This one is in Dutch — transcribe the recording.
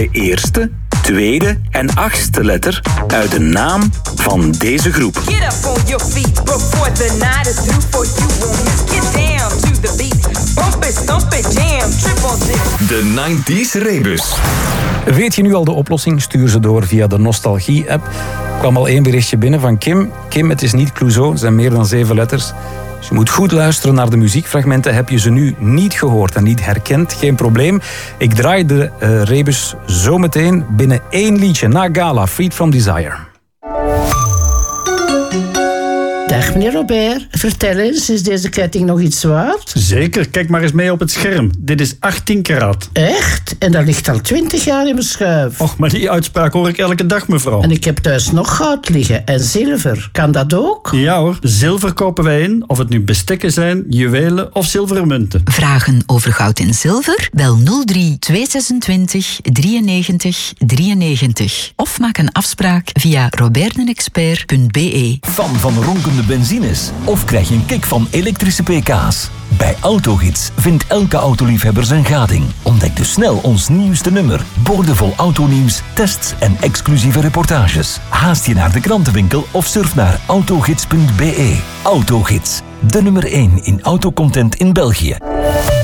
De eerste, tweede en achtste letter uit de naam van deze groep. Get up on your feet before the night is through for you won't miss. Get down to the beat. Bump it, stomp it, jam, triple dip. De 90s Rebus. Weet je nu al de oplossing? Stuur ze door via de Nostalgie-app. Er kwam al 1 berichtje binnen van Kim. Kim, het is niet Clouseau, het zijn meer dan 7 letters. Dus je moet goed luisteren naar de muziekfragmenten. Heb je ze nu niet gehoord en niet herkend? Geen probleem. Ik draai de rebus zometeen binnen 1 liedje na Gala, Freed from Desire. Dag meneer Robert, vertel eens, is deze ketting nog iets waard? Zeker, kijk maar eens mee op het scherm. Dit is 18 karaat. Echt? En dat ligt al 20 jaar in mijn schuif. Och, maar die uitspraak hoor ik elke dag, mevrouw. En ik heb thuis nog goud liggen en zilver. Kan dat ook? Ja hoor, zilver kopen wij in, of het nu bestekken zijn, juwelen of zilveren munten. Vragen over goud en zilver? Bel 03 226 93 93. Of maak een afspraak via robertenexpert.be. Fan van ronkende benzines? Of krijg je een kick van elektrische pk's? Bij Autogids vindt elke autoliefhebber zijn gading. Ontdek dus snel ons nieuwste nummer. Boordevol autonieuws, tests en exclusieve reportages. Haast je naar de krantenwinkel of surf naar autogids.be. Autogids, de nummer 1 in autocontent in België.